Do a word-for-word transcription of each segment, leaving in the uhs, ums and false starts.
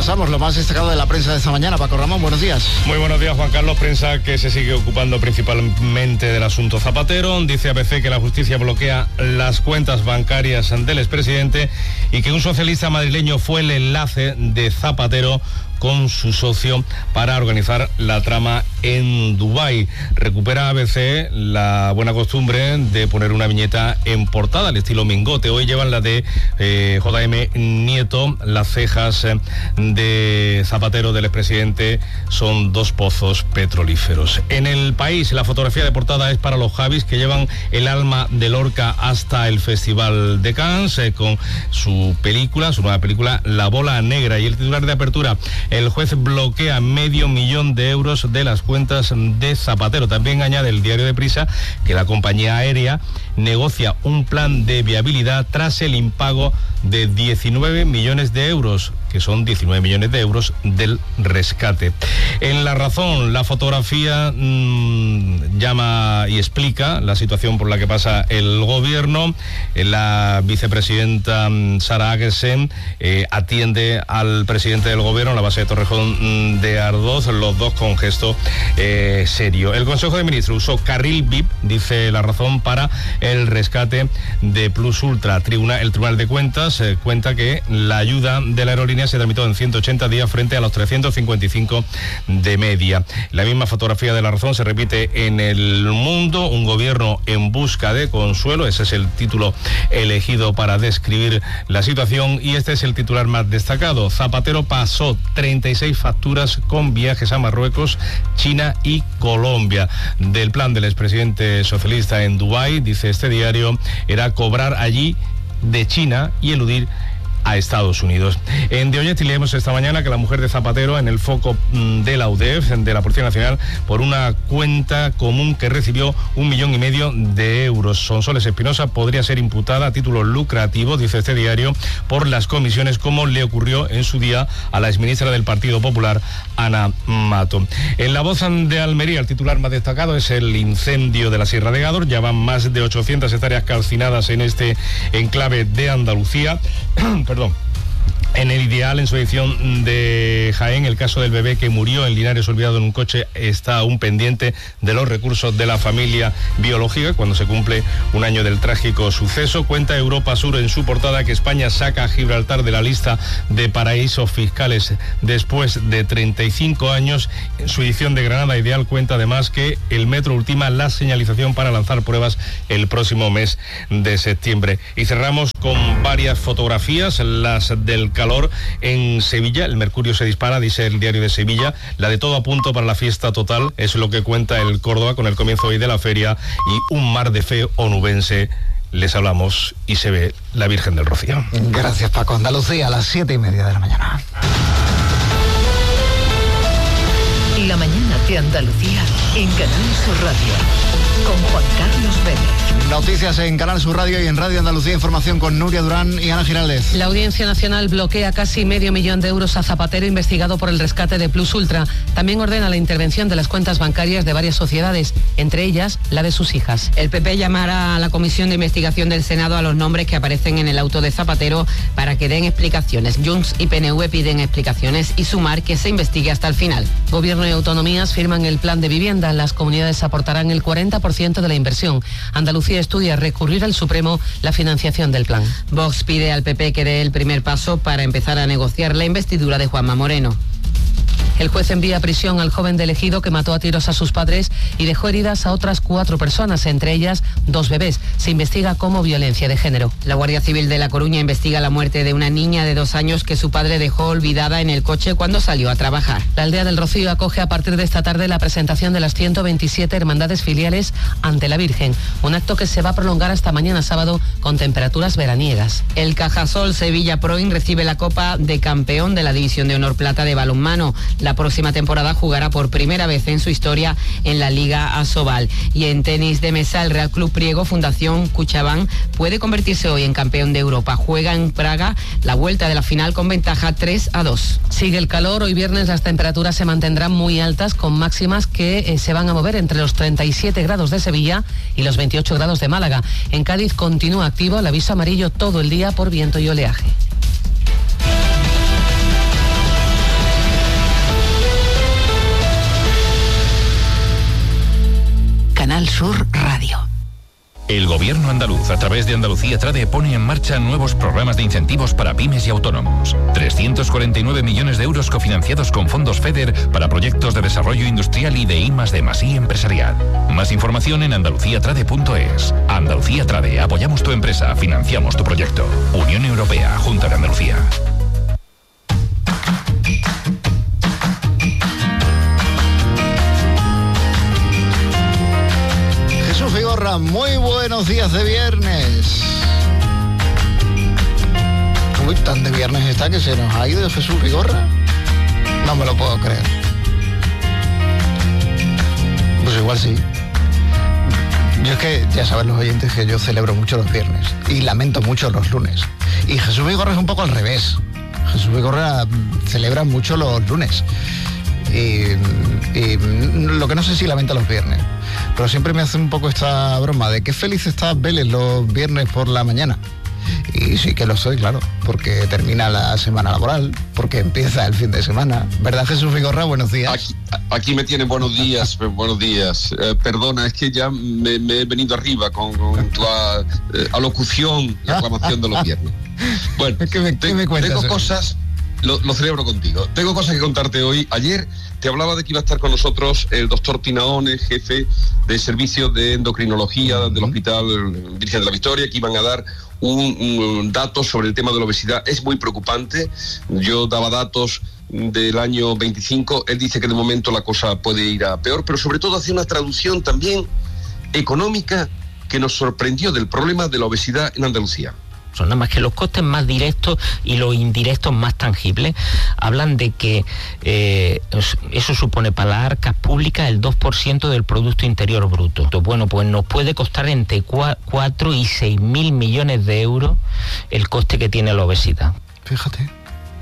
Repasamos lo más destacado de la prensa de esta mañana. Paco Ramón, buenos días. Muy buenos días, Juan Carlos. Prensa que se sigue ocupando principalmente del asunto Zapatero. Dice A B C que la justicia bloquea las cuentas bancarias del expresidente y que un socialista madrileño fue el enlace de Zapatero con su socio para organizar la trama en Dubái. Recupera A B C la buena costumbre de poner una viñeta en portada al estilo Mingote. Hoy llevan la de eh, J M Nieto. Las cejas de Zapatero, del expresidente, son dos pozos petrolíferos. En El País, la fotografía de portada es para los Javis, que llevan el alma de Lorca hasta el Festival de Cannes eh, con su película, su nueva película La Bola Negra. Y el titular de apertura: el juez bloquea medio millón de euros de las cuentas de Zapatero. También añade el diario de Prisa que la compañía aérea negocia un plan de viabilidad tras el impago de diecinueve millones de euros, que son diecinueve millones de euros del rescate. En La Razón, la fotografía mmm, llama y explica la situación por la que pasa el gobierno. La vicepresidenta Sara Aguesen eh, atiende al presidente del gobierno en la base de Torrejón de Ardoz, los dos con gesto eh, serio. El Consejo de Ministros usó carril V I P, dice La Razón, para el rescate de Plus Ultra. Tribunal, el Tribunal de Cuentas eh, cuenta que la ayuda de la aerolínea se tramitó en ciento ochenta días frente a los trescientos cincuenta y cinco de media. La misma fotografía de La Razón se repite en El Mundo: un gobierno en busca de consuelo. Ese es el título elegido para describir la situación, y este es el titular más destacado. Zapatero pasó treinta y seis facturas con viajes a Marruecos, China y Colombia. Del plan del expresidente socialista en Dubái, dice este diario, era cobrar allí de China y eludir a Estados Unidos. En De Oñeti leemos esta mañana que la mujer de Zapatero en el foco de la U D E F, de la Policía Nacional, por una cuenta común que recibió un millón y medio de euros. Sonsoles Espinosa podría ser imputada a título lucrativo, dice este diario, por las comisiones, como le ocurrió en su día a la exministra del Partido Popular, Ana Mato. En La Voz de Almería, el titular más destacado es el incendio de la Sierra de Gádor. Ya van más de ochocientas hectáreas calcinadas en este enclave de Andalucía. Perdón. En El Ideal, en su edición de Jaén, el caso del bebé que murió en Linares olvidado en un coche está aún pendiente de los recursos de la familia biológica cuando se cumple un año del trágico suceso. Cuenta Europa Sur en su portada que España saca a Gibraltar de la lista de paraísos fiscales después de treinta y cinco años. En su edición de Granada Ideal cuenta además que el metro ultima la señalización para lanzar pruebas el próximo mes de septiembre. Y cerramos con varias fotografías, las del calor en Sevilla. El mercurio se dispara, dice el diario de Sevilla. La de todo a punto para la fiesta total es lo que cuenta el Córdoba con el comienzo hoy de la feria y un mar de fe onubense. Les hablamos y se ve la Virgen del Rocío. Gracias, Paco. Andalucía, a las siete y media de la mañana. La mañana de Andalucía en Canal Sur Radio, con Juan Carlos Vélez. Noticias en Canal Sur Radio y en Radio Andalucía. Información con Nuria Durán y Ana Giraldez. La Audiencia Nacional bloquea casi medio millón de euros a Zapatero, investigado por el rescate de Plus Ultra. También ordena la intervención de las cuentas bancarias de varias sociedades, entre ellas la de sus hijas. El P P llamará a la Comisión de Investigación del Senado a los nombres que aparecen en el auto de Zapatero para que den explicaciones. Junts y P N V piden explicaciones y Sumar que se investigue hasta el final. Gobierno y autonomías firman el plan de vivienda. Las comunidades aportarán el cuarenta por ciento de la inversión. Andalucía estudia recurrir al Supremo la financiación del plan. Vox pide al P P que dé el primer paso para empezar a negociar la investidura de Juanma Moreno. El juez envía a prisión al joven del Ejido que mató a tiros a sus padres y dejó heridas a otras cuatro personas, entre ellas dos bebés. Se investiga como violencia de género. La Guardia Civil de La Coruña investiga la muerte de una niña de dos años que su padre dejó olvidada en el coche cuando salió a trabajar. La aldea del Rocío acoge a partir de esta tarde la presentación de las ciento veintisiete hermandades filiales ante la Virgen, un acto que se va a prolongar hasta mañana sábado con temperaturas veraniegas. El Cajasol Sevilla Proin recibe la Copa de Campeón de la División de Honor Plata de balonmano. La próxima temporada jugará por primera vez en su historia en la Liga Asobal. Y en tenis de mesa, el Real Club Priego Fundación Cuchabán puede convertirse hoy en campeón de Europa. Juega en Praga la vuelta de la final con ventaja tres a dos. Sigue el calor. Hoy viernes las temperaturas se mantendrán muy altas, con máximas que eh, se van a mover entre los treinta y siete grados de Sevilla y los veintiocho grados de Málaga. En Cádiz continúa activo el aviso amarillo todo el día por viento y oleaje. Sur Radio. El Gobierno andaluz, a través de Andalucía Trade, pone en marcha nuevos programas de incentivos para pymes y autónomos. trescientos cuarenta y nueve millones de euros cofinanciados con fondos FEDER para proyectos de desarrollo industrial y de I más D más I empresarial. Más información en andalucía trade punto es. Andalucía Trade, apoyamos tu empresa, financiamos tu proyecto. Unión Europea, Junta de Andalucía. Jesús Vigorra, muy buenos días de viernes. Uy, tan de viernes está que se nos ha ido Jesús Vigorra. No me lo puedo creer. Pues igual sí. Yo es que, ya saben los oyentes, que yo celebro mucho los viernes y lamento mucho los lunes. Y Jesús Vigorra es un poco al revés. Jesús Vigorra celebra mucho los lunes. Y, y lo que no sé si lamenta los viernes, pero siempre me hace un poco esta broma de qué feliz está Vélez los viernes por la mañana. Y sí que lo soy, claro, porque termina la semana laboral, porque empieza el fin de semana. ¿Verdad, Jesús Vigorra? Buenos días. Aquí, aquí me tienen buenos días, buenos días. Eh, perdona, es que ya me, me he venido arriba con, con la eh, alocución y aclamación de los viernes. Bueno, ¿Qué me, qué me cuentas, tengo cosas... Lo, lo celebro contigo. Tengo cosas que contarte hoy. Ayer te hablaba de que iba a estar con nosotros el doctor Tinaone, jefe de servicio de endocrinología uh-huh. del Hospital Virgen de la Victoria, que iban a dar un, un dato sobre el tema de la obesidad. Es muy preocupante. Yo daba datos del año veinticinco. Él dice que de momento la cosa puede ir a peor, pero sobre todo hace una traducción también económica que nos sorprendió del problema de la obesidad en Andalucía. Son nada más que los costes más directos y los indirectos más tangibles. Hablan de que eh, eso supone para las arcas públicas el dos por ciento del Producto Interior Bruto. Bueno, pues nos puede costar entre cuatro y seis mil millones de euros el coste que tiene la obesidad. Fíjate.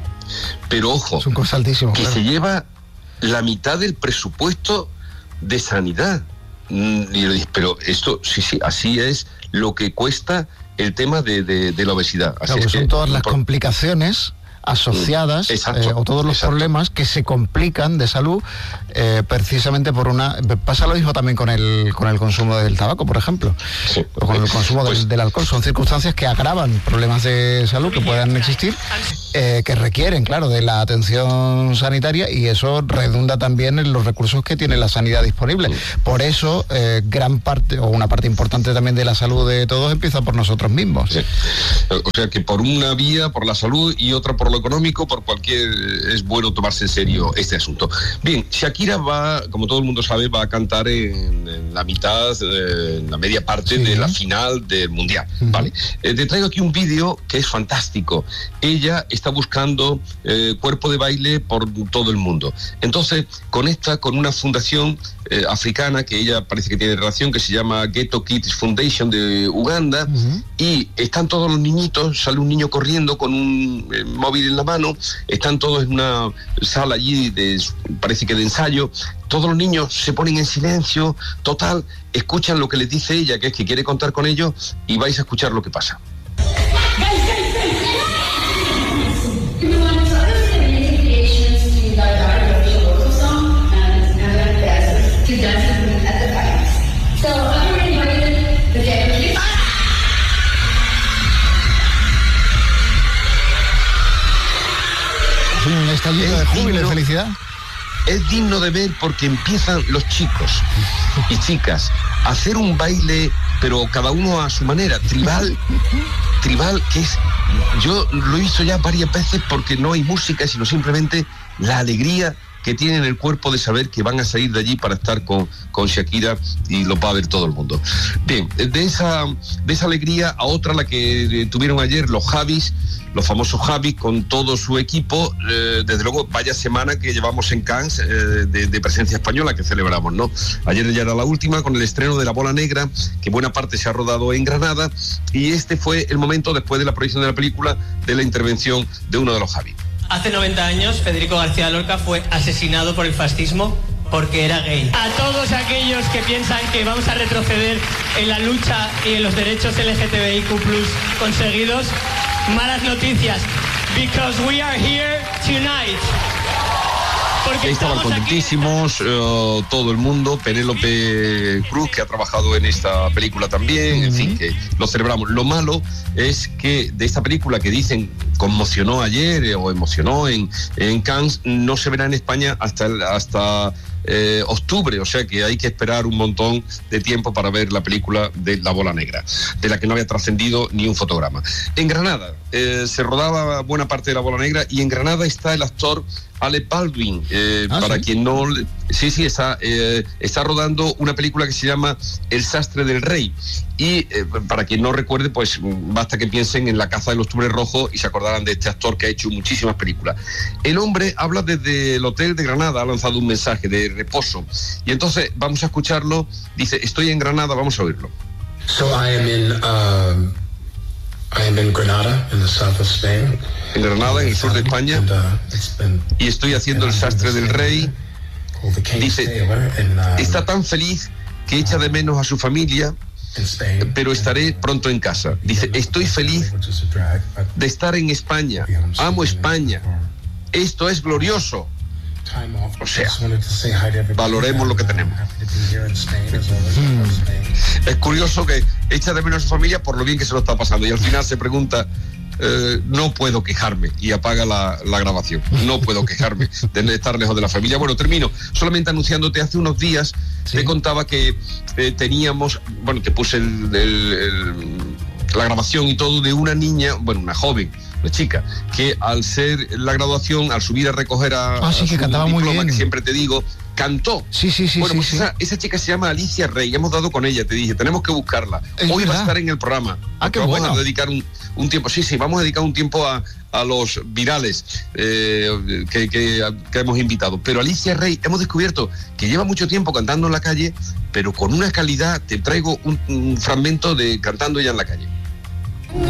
Pero ojo, es un coste altísimo, que claro. Se lleva la mitad del presupuesto de sanidad. Y yo dije, pero esto, sí, sí, así es lo que cuesta el tema de, de, de la obesidad. Así claro, es son que, todas las por... complicaciones asociadas eh, o todos los exacto. problemas que se complican de salud eh, precisamente por una... Pasa lo mismo también con el con el consumo del tabaco, por ejemplo, sí. o con el consumo pues, del, del alcohol. Son circunstancias que agravan problemas de salud que puedan existir, eh, que requieren, claro, de la atención sanitaria, y eso redunda también en los recursos que tiene la sanidad disponible. Por eso, eh, gran parte, o una parte importante también de la salud de todos empieza por nosotros mismos. Sí. O sea que por una vía, por la salud, y otra por lo económico, por cualquier, es bueno tomarse en serio este asunto. Bien, Shakira va, como todo el mundo sabe, va a cantar en, en la mitad, eh, en la media parte sí. de la final del Mundial. Uh-huh. Vale. Eh, te traigo aquí un vídeo que es fantástico. Ella está buscando eh, cuerpo de baile por todo el mundo. Entonces conecta con una fundación eh, africana que ella parece que tiene relación, que se llama Ghetto Kids Foundation de Uganda, uh-huh. y están todos los niñitos, sale un niño corriendo con un eh, móvil en la mano, están todos en una sala allí, de, parece que de ensayo, todos los niños se ponen en silencio, total, escuchan lo que les dice ella, que es que quiere contar con ellos, y vais a escuchar lo que pasa. Un estallido de júbilo y felicidad. Es digno de ver porque empiezan los chicos y chicas a hacer un baile, pero cada uno a su manera, tribal, tribal, que es, yo lo he visto ya varias veces porque no hay música, sino simplemente la alegría que tienen el cuerpo de saber que van a salir de allí para estar con, con Shakira, y lo va a ver todo el mundo. Bien, de esa, de esa alegría a otra, la que tuvieron ayer los Javis, los famosos Javis con todo su equipo. Eh, desde luego, vaya semana que llevamos en Cannes, eh, de, de presencia española que celebramos, ¿no? Ayer ya era la última con el estreno de La Bola Negra, que buena parte se ha rodado en Granada, y este fue el momento, después de la proyección de la película, de la intervención de uno de los Javis. Hace noventa años, Federico García Lorca fue asesinado por el fascismo porque era gay. A todos aquellos que piensan que vamos a retroceder en la lucha y en los derechos L G T B I Q plus conseguidos, malas noticias, because we are here tonight. Porque estaban contentísimos, uh, todo el mundo, Penélope Cruz, que ha trabajado en esta película también, en fin, que lo celebramos. Lo malo es que de esta película que dicen conmocionó ayer eh, o emocionó en, en Cannes, no se verá en España hasta, el, hasta eh, octubre, o sea que hay que esperar un montón de tiempo para ver la película de La Bola Negra, de la que no había trascendido ni un fotograma. En Granada eh, se rodaba buena parte de La Bola Negra y en Granada está el actor Alec Baldwin, eh, ah, para ¿sí? quien no... Sí, sí, está, eh, está rodando una película que se llama El sastre del rey. Y eh, para quien no recuerde, pues basta que piensen en La caza del octubre rojo y se acordarán de este actor que ha hecho muchísimas películas. El hombre habla desde el hotel de Granada, ha lanzado un mensaje de reposo. Y entonces vamos a escucharlo. Dice, estoy en Granada, vamos a oírlo. So I am in, um, I am in Granada, in the south of Spain. En Granada, en el sur de España, y estoy haciendo El sastre del rey. Dice, está tan feliz que echa de menos a su familia, pero estaré pronto en casa. Dice, estoy feliz de estar en España, amo España, esto es glorioso. O sea, valoremos lo que tenemos. Es curioso que echa de menos a su familia por lo bien que se lo está pasando y al final se pregunta, eh, no puedo quejarme, y apaga la, la grabación. No puedo quejarme de estar lejos de la familia. Bueno, termino solamente anunciándote, hace unos días sí. te contaba que eh, teníamos, bueno, te puse el, el, el, la grabación y todo de una niña, bueno, una joven, una chica, que al ser la graduación, al subir a recoger a, ah, sí, a que su cantaba diploma, muy bien. que siempre te digo, cantó. Sí, sí, sí. Bueno, sí, pues sí. Esa, esa chica se llama Alicia Rey, hemos dado con ella, te dije, tenemos que buscarla. Es Hoy verdad. va a estar en el programa. Ah, qué vamos bueno. a dedicar un, un tiempo, sí, sí, vamos a dedicar un tiempo a, a los virales eh, que, que, que hemos invitado. Pero Alicia Rey, hemos descubierto que lleva mucho tiempo cantando en la calle, pero con una calidad, te traigo un, un fragmento de cantando ella en la calle.